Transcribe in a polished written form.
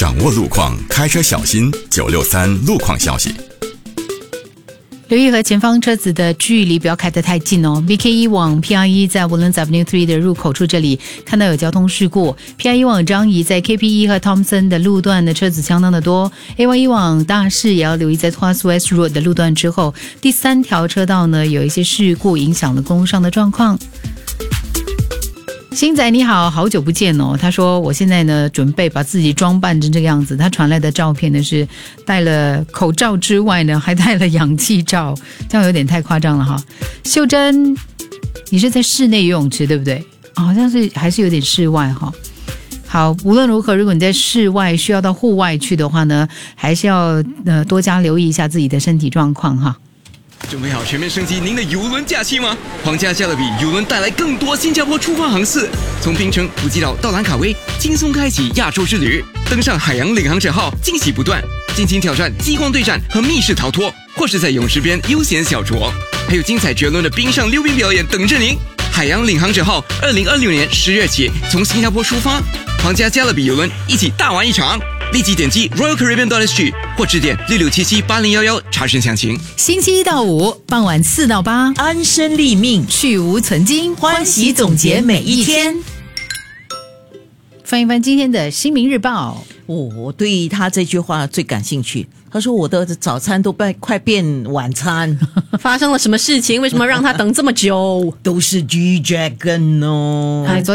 掌握路况，开车小心。963路况消息。 留意和前方车子的距离，不要开得太近哦。BK1 往 PRE 在 Woodlands Avenue 3的入口处这里看到有交通事故。PRE 往张仪在 KP1 和 Thompson 的路段的车子相当的多。A11 往大市也要留意在 Tuas West Road 的路段之后，第3条车道呢有一些事故影响了公路上的状况。星仔你好，好久不见哦。他说我现在呢准备把自己装扮成这个样子。他传来的照片呢是戴了口罩之外呢还戴了氧气罩，这样有点太夸张了哈。秀珍，你是在室内游泳池对不对？好像是还是有点室外哈。好，无论如何，如果你在室外需要到户外去的话呢，还是要多加留意一下自己的身体状况哈。 准备好全面升级您的邮轮假期吗？皇家加勒比邮轮带来更多新加坡出发航次，从槟城、普吉岛到兰卡威，轻松开启亚洲之旅。登上海洋领航者号，惊喜不断，尽情挑战激光对战和密室逃脱，或是在泳池边悠闲小酌，还有精彩绝伦的冰上溜冰表演等着您。海洋领航者号2026年10月起从新加坡出发，皇家加勒比邮轮一起大玩一场。立即点击 royalcaribbean.sg 或致电66778011查询详情。 星期1到5傍晚4到8， 安身立命， 去无存菁， 欢喜总结每一天。 翻一翻今天的新民日报。 我对他这句话最感兴趣。他说我的早餐都快变晚餐。 发生了什么事情？为什么让他等这么久？ 都是 G-Dragon 哦。